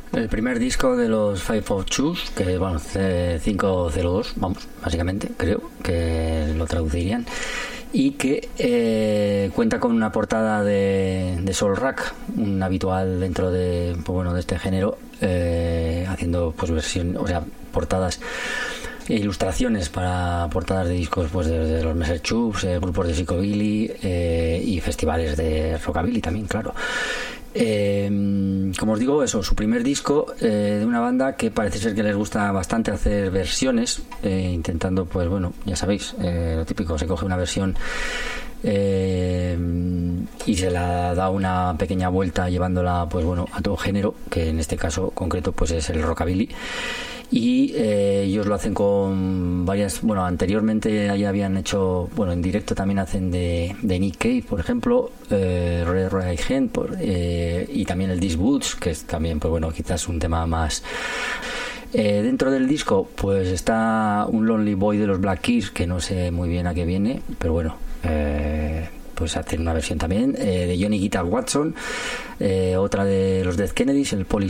El primer disco de los Five of Shoes, que bueno, 502, vamos, básicamente, creo que lo traducirían, y que cuenta con una portada de Soul Rack, un habitual dentro de, pues bueno, de este género, haciendo pues versión, o sea, portadas e ilustraciones para portadas de discos, pues desde los Messer Chups, grupos de psychobilly y festivales de rockabilly también, claro. Como os digo, eso, su primer disco, de una banda que parece ser que les gusta bastante hacer versiones, intentando, pues bueno, ya sabéis, lo típico, se coge una versión y se la da una pequeña vuelta llevándola, pues bueno, a todo género, que en este caso concreto pues es el rockabilly. Y ellos lo hacen con varias, bueno, anteriormente ya habían hecho, bueno, en directo también hacen de Nick Cave, por ejemplo, Red Right Hand, y también el These Boots, que es también, pues bueno, quizás un tema más. Dentro del disco pues está un Lonely Boy de los Black Keys, que no sé muy bien a qué viene, pero bueno, pues hacen una versión también de Johnny Guitar Watson, otra de los Dead Kennedys, el